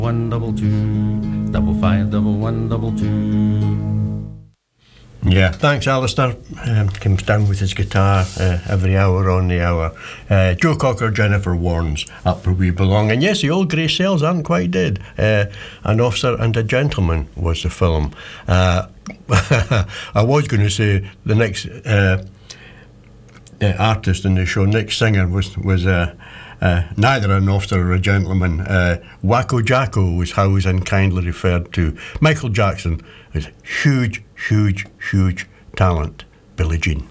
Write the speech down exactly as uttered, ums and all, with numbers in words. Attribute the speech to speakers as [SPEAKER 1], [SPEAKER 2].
[SPEAKER 1] One double two, double five, double one, double two.
[SPEAKER 2] Yeah, thanks, Alistair. Um, comes down with his guitar uh, every hour on the hour. Uh, Joe Cocker, Jennifer Warnes, Up Where We Belong. And yes, the old grey cells aren't quite dead. Uh, An Officer and a Gentleman was the film. Uh, I was going to say the next uh, uh, artist in the show, Nick Singer, was was uh, uh, neither an officer or a gentleman. Uh, Wacko Jacko was how he was unkindly referred to. Michael Jackson is huge, huge, huge talent. Billie Jean.